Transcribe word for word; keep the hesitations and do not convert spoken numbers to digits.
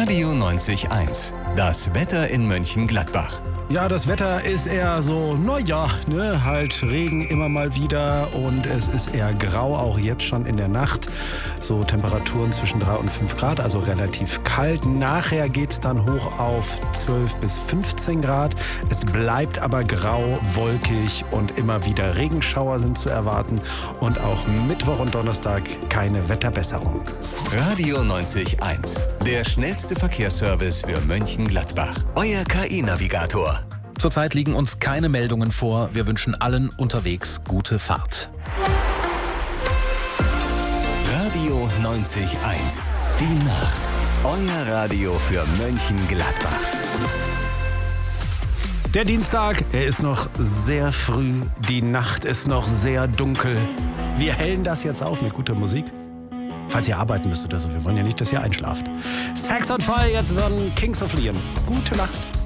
Radio neunzig eins. Das Wetter in Mönchengladbach. Ja, das Wetter ist eher so, naja, ne, halt Regen immer mal wieder und es ist eher grau, auch jetzt schon in der Nacht. So Temperaturen zwischen drei und fünf Grad, also relativ kalt. Nachher geht's dann hoch auf zwölf bis fünfzehn Grad. Es bleibt aber grau, wolkig und immer wieder Regenschauer sind zu erwarten. Und auch Mittwoch und Donnerstag keine Wetterbesserung. Radio neunzig eins. Der schnellste Verkehrsservice für Mönchengladbach. Euer K I-Navigator. Zurzeit liegen uns keine Meldungen vor. Wir wünschen allen unterwegs gute Fahrt. Radio neunzig eins. Die Nacht. Euer Radio für Mönchengladbach. Der Dienstag, er ist noch sehr früh. Die Nacht ist noch sehr dunkel. Wir hellen das jetzt auf mit guter Musik. Falls ihr arbeiten müsst oder so. Wir wollen ja nicht, dass ihr einschlaft. Sex on Fire, jetzt werden Kings of Leon. Gute Nacht.